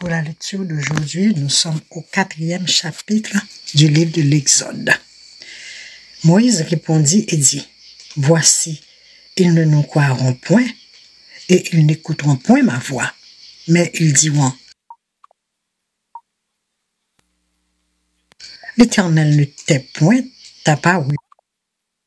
Pour la lecture d'aujourd'hui, nous sommes au 4e chapitre du livre de l'Exode. Moïse répondit et dit, « Voici, ils ne nous croiront point et ils n'écouteront point ma voix. Mais ils diront, l'Éternel ne tait point ta parole.